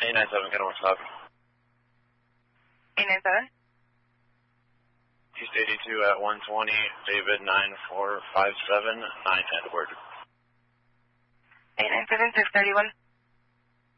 897, get on stop. 897? East 82 at 120, David 9457, 9 Edward. 897, 631.